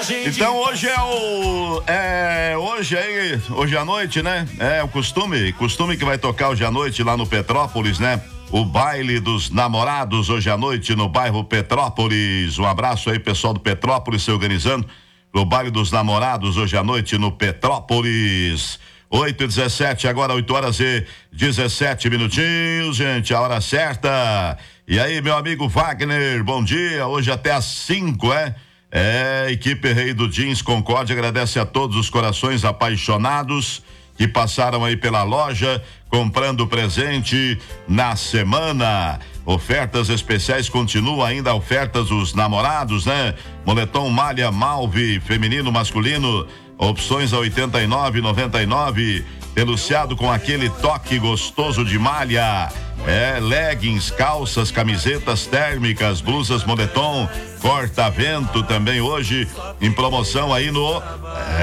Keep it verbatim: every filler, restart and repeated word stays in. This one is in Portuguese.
Então hoje é o. É, hoje aí, hoje à noite, né? É o costume, costume que vai tocar hoje à noite lá no Petrópolis, né? O baile dos namorados hoje à noite no bairro Petrópolis. Um abraço aí, pessoal do Petrópolis se organizando pro baile dos namorados hoje à noite no Petrópolis. oito e dezessete, agora oito horas e dezessete minutinhos, gente, a hora certa. E aí, meu amigo Wagner, bom dia. Hoje até às cinco, é? É, equipe Rei do Jeans Concórdia agradece a todos os corações apaixonados que passaram aí pela loja comprando presente na semana. Ofertas especiais continuam ainda, ofertas dos namorados, né? Moletom malha Malve, feminino, masculino, opções a oitenta e nove, noventa e nove, peluciado com aquele toque gostoso de malha. É, leggings, calças, camisetas térmicas, blusas moletom, corta-vento também hoje em promoção aí no